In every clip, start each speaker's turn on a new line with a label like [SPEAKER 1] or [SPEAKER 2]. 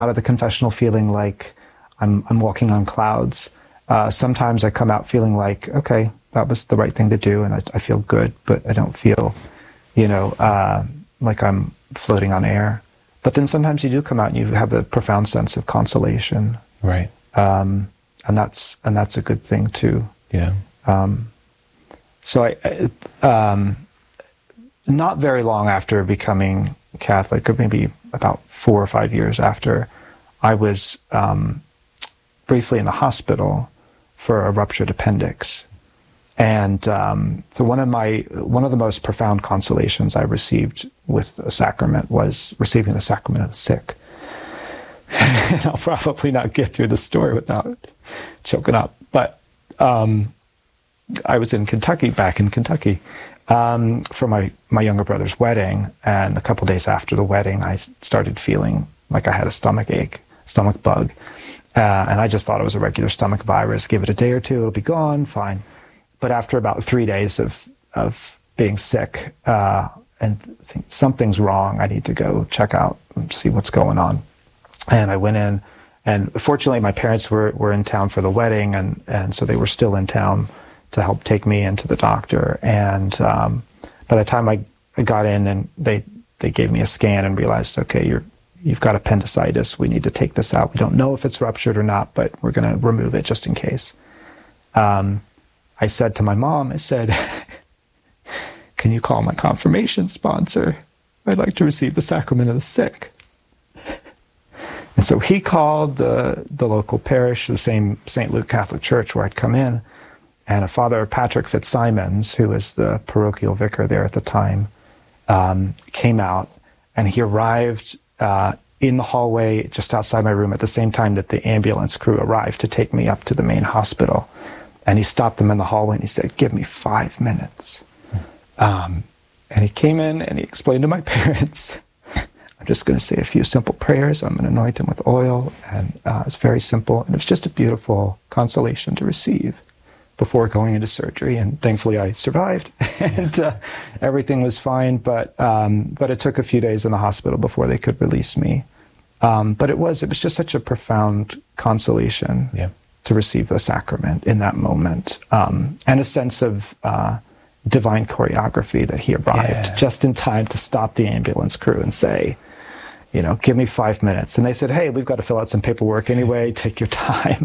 [SPEAKER 1] of the confessional feeling like I'm walking on clouds. Sometimes I come out feeling like, okay, that was the right thing to do, and I feel good, but I don't feel, like I'm floating on air. But then sometimes you do come out and you have a profound sense of consolation.
[SPEAKER 2] Right.
[SPEAKER 1] And that's a good thing too.
[SPEAKER 2] Yeah.
[SPEAKER 1] So not very long after becoming Catholic, or maybe about 4 or 5 years after, I was briefly in the hospital for a ruptured appendix. And so one of the most profound consolations I received with a sacrament was receiving the sacrament of the sick. And I'll probably not get through the story without choking up. But I was in Kentucky, back in Kentucky, for my younger brother's wedding. And a couple days after the wedding, I started feeling like I had a stomach ache, stomach bug. And I just thought it was a regular stomach virus. Give it a day or two, it'll be gone, fine. But after about 3 days of being sick, and think something's wrong, I need to go check out and see what's going on. And I went in, and fortunately my parents were in town for the wedding, and so they were still in town to help take me into the doctor. And by the time I got in, and they gave me a scan and realized, okay, you've got appendicitis. We need to take this out. We don't know if it's ruptured or not, but we're going to remove it just in case. I said to my mom, I said, can you call my confirmation sponsor? I'd like to receive the sacrament of the sick. And so he called the local parish, the same St. Luke Catholic Church where I'd come in, and a Father Patrick Fitzsimons, who was the parochial vicar there at the time, came out, and he arrived in the hallway just outside my room at the same time that the ambulance crew arrived to take me up to the main hospital. And he stopped them in the hallway and he said, give me 5 minutes. And he came in and he explained to my parents, I'm just going to say a few simple prayers. I'm going to anoint him with oil. And it's very simple. And it was just a beautiful consolation to receive before going into surgery. And thankfully I survived and everything was fine. But it took a few days in the hospital before they could release me. But it was just such a profound consolation.
[SPEAKER 2] Yeah.
[SPEAKER 1] To receive the sacrament in that moment, and a sense of divine choreography that he arrived just in time to stop the ambulance crew and say, give me 5 minutes. And they said, hey, we've got to fill out some paperwork anyway, take your time.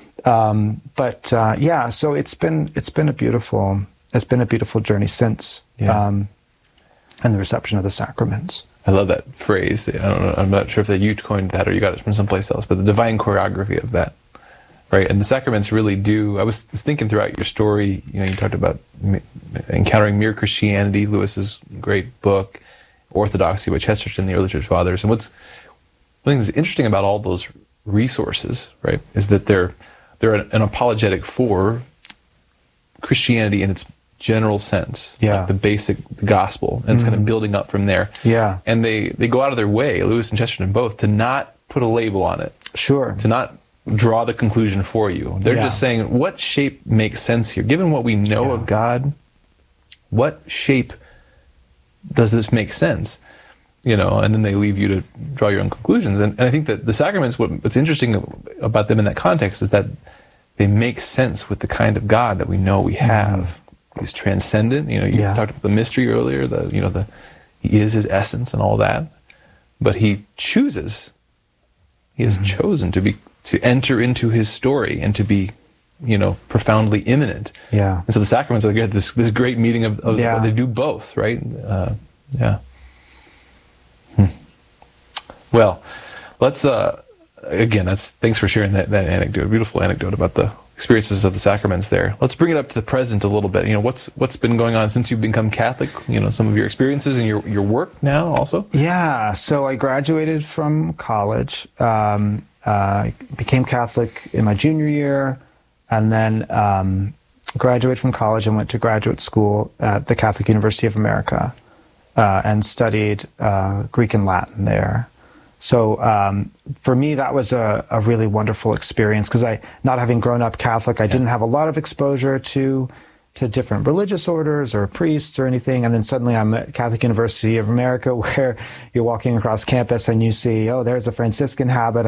[SPEAKER 1] So it's been a beautiful journey since, and the reception of the sacraments.
[SPEAKER 2] I love that phrase. I don't know, I'm not sure if you coined that or you got it from someplace else, but the divine choreography of that. Right, and the sacraments really do. I was thinking throughout your story, you talked about encountering mere Christianity, Lewis's great book, Orthodoxy by Chesterton, the early church fathers. And what's interesting about all those resources, right, is that they're an apologetic for Christianity in its general sense, like the basic gospel, and it's kind of building up from there.
[SPEAKER 1] Yeah,
[SPEAKER 2] and they go out of their way, Lewis and Chesterton both, to not put a label on it.
[SPEAKER 1] Sure.
[SPEAKER 2] To not draw the conclusion for you. They're just saying, what shape makes sense here? Given what we know of God, what shape does this make sense? And then they leave you to draw your own conclusions. And I think that the sacraments, what's interesting about them in that context is that they make sense with the kind of God that we know we have. He's transcendent. You talked about the mystery earlier, he is his essence and all that. But he chooses. He has chosen to enter into his story and to be, profoundly immanent. Yeah. And so the sacraments are like this great meeting of they do both, right? Well, let's again. Thanks for sharing that anecdote, beautiful anecdote about the experiences of the sacraments there. Let's bring it up to the present a little bit. What's been going on since you've become Catholic? Some of your experiences and your work now also. Yeah.
[SPEAKER 1] So I graduated from college. I became Catholic in my junior year, and then graduated from college and went to graduate school at the Catholic University of America and studied Greek and Latin there. So for me, that was a really wonderful experience because not having grown up Catholic, I didn't have a lot of exposure to to different religious orders or priests or anything. And then suddenly I'm at Catholic University of America, where you're walking across campus and you see, oh, there's a Franciscan habit.